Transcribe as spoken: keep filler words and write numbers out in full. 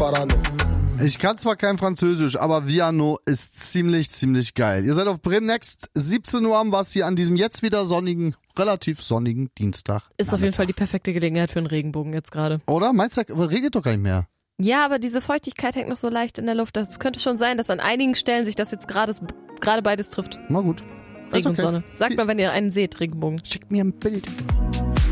parando. Ich kann zwar kein Französisch, aber Viano ist ziemlich, ziemlich geil. Ihr seid auf Bremen Next, siebzehn Uhr am was hier an diesem jetzt wieder sonnigen, relativ sonnigen Dienstag. Ist auf jeden Fall die perfekte Gelegenheit für einen Regenbogen jetzt gerade. Oder? Meinst du, regnet doch gar nicht mehr? Ja, aber diese Feuchtigkeit hängt noch so leicht in der Luft. Das könnte schon sein, dass an einigen Stellen sich das jetzt gerade gerade beides trifft. Na gut. Regen und okay. Sonne. Sagt mal, wenn ihr einen seht, Regenbogen. Schickt mir ein Bild.